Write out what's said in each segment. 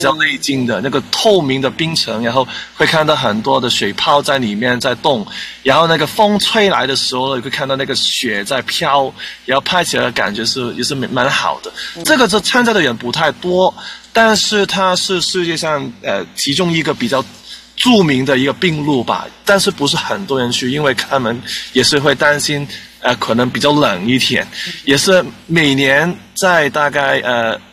较内径的那个透明的冰层，然后会看到很多的水泡在里面在动，然后那个风吹来的时候，你会看到那个雪在飘，然后拍起来的感觉也是蛮好的。这个参加的人不太多，但是它是世界上其中一个比较著名的一个病路吧，但是不是很多人去，因为他们也是会担心可能比较冷一天，也是每年在大概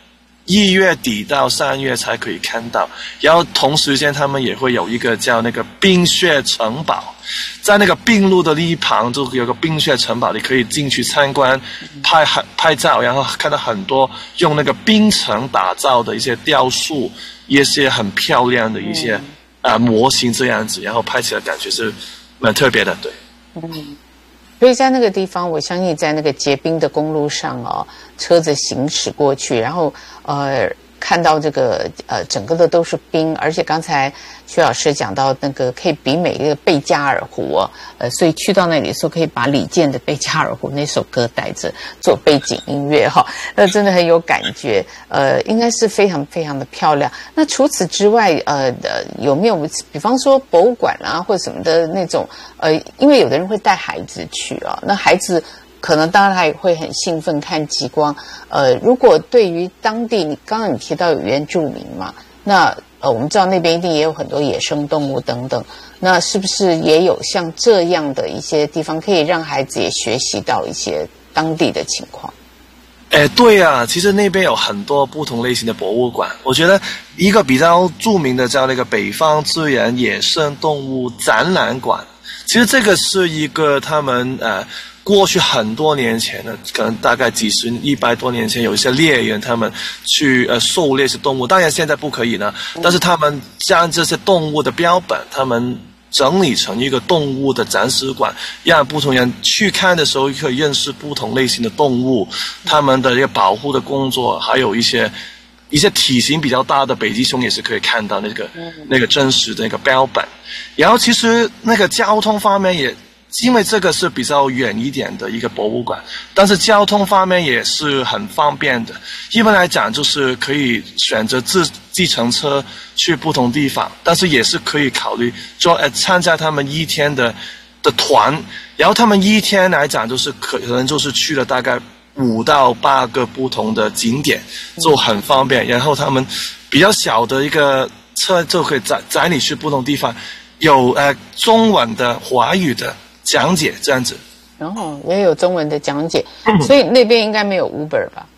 1月底到3月才可以看到，然后同时间他们也会有一个叫那个冰雪城堡，在那个冰路的一旁就有个冰雪城堡，你可以进去参观拍照，然后看到很多用那个冰层打造的一些雕塑，一些很漂亮的一些模型这样子，然后拍起来感觉是蛮特别的，对。 所以在那个地方，我相信在那个结冰的公路上哦，车子行驶过去，然后看到这个整个的都是冰，而且刚才徐老师讲到那个可以比美一个贝加尔湖哦，所以去到那里的时候可以把李健的《贝加尔湖》那首歌带着做背景音乐哈，那真的很有感觉，应该是非常非常的漂亮。那除此之外，有没有比方说博物馆啊或者什么的那种因为有的人会带孩子去啊，那孩子可能当然他也会很兴奋看极光。如果对于当地，刚刚你提到有原住民嘛，那我们知道那边一定也有很多野生动物等等，那是不是也有像这样的一些地方可以让孩子也学习到一些当地的情况？ 对啊，其实那边有很多不同类型的博物馆，我觉得一个比较著名的叫那个北方自然野生动物展览馆，其实这个是一个他们过去很多年前的，可能大概100多年前，有一些猎人他们去狩猎这些动物，当然现在不可以了，但是他们将这些动物的标本，他们整理成一个动物的展示馆，让不同人去看的时候可以认识不同类型的动物，他们的一个保护的工作，还有一些体型比较大的北极熊也是可以看到那个真实的那个标本。然后其实那个交通方面也，因为这个是比较远一点的一个博物馆，但是交通方面也是很方便的。一般来讲就是可以选择计程车去不同地方，但是也是可以考虑参加他们一天的团，然后他们一天来讲就是可能就是去了大概5到8个不同的景点，就很方便。然后他们比较小的一个车就可以载你去不同地方，有中文的、华语的讲解这样子。 然后也有中文的讲解，所以那边应该没有 Uber 吧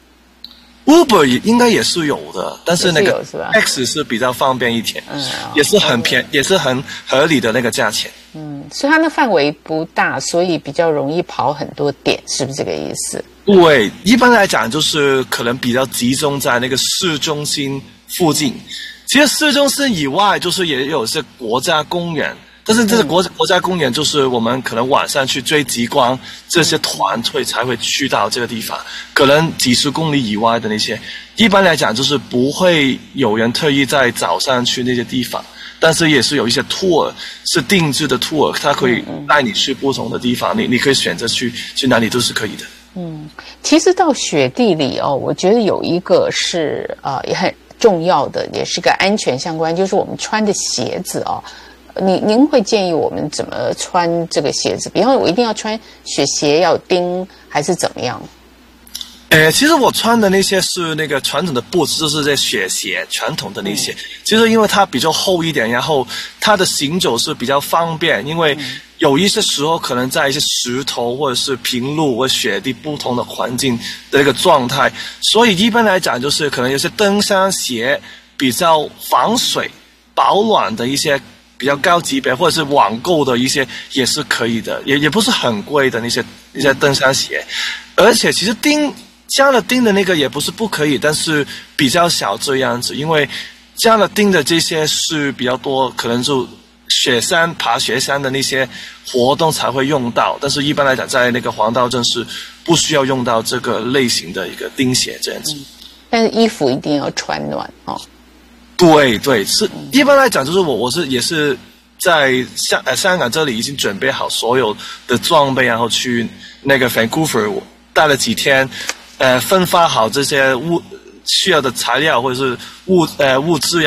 ？Uber 应该也是有的，但是那个是吧 X 是比较方便一点，也是很便宜，也是很合理的那个价钱。 所以它的范围不大，所以比较容易跑很多点，是不是这个意思？ 对，一般来讲就是可能比较集中在那个市中心附近。其实市中心以外，就是也有些国家公园，但是这个国家公园就是我们可能晚上去追极光，这些团队才会去到这个地方，可能几十公里以外的那些，一般来讲就是不会有人特意在早上去那些地方。但是也是有一些 tour 是定制的 tour， 它可以带你去不同的地方，你可以选择去哪里都是可以的。 其实到雪地里哦，我觉得有一个是也很重要的，也是个安全相关，就是我们穿的鞋子哦。您会建议我们怎么穿这个鞋子？比方说我一定要穿雪鞋，要有钉，还是怎么样？ 其实我穿的那些是那个传统的 boots， 就是这雪鞋，传统的那些。其实因为它比较厚一点，然后它的行走是比较方便，因为有一些时候可能在一些石头或者是平路或雪地不同的环境的那个状态，所以一般来讲就是可能有些登山鞋比较防水、保暖的一些比较高级别，或者是网购的一些也是可以的，也不是很贵的那些登山鞋。而且其实加了钉的那个也不是不可以，但是比较少这样子，因为加了钉的这些是比较多，可能就爬雪山的那些活动才会用到，但是一般来讲在那个黄道镇是不需要用到这个类型的一个钉鞋这样子。 但是衣服一定要穿暖哦。 对，是一般来讲就是也是在香港这里已经准备好所有的装备，然后去那个 Vancouver 待了几天，分发好这些需要的材料或者是物资。